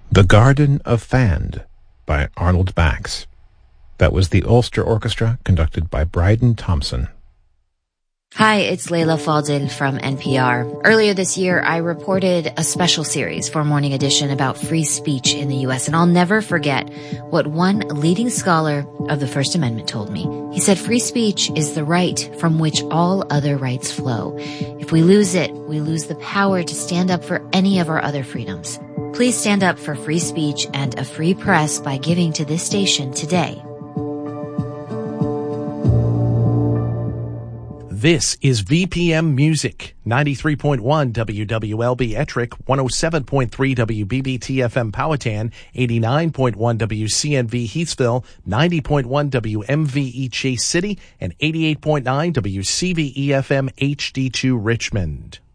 The Garden of Fand by Arnold Bax. That was the Ulster Orchestra, conducted by Bryden Thompson. Hi, it's Leila Fadel from NPR. Earlier this year, I reported a special series for Morning Edition about free speech in the U.S., and I'll never forget what one leading scholar of the First Amendment told me. He said, free speech is the right from which all other rights flow. If we lose it, we lose the power to stand up for any of our other freedoms. Please stand up for free speech and a free press by giving to this station today. This is VPM Music, 93.1 WWLB Ettrick, 107.3 WBBT-FM Powhatan, 89.1 WCNV Heathsville, 90.1 WMVE Chase City, and 88.9 WCVE-FM HD2 Richmond.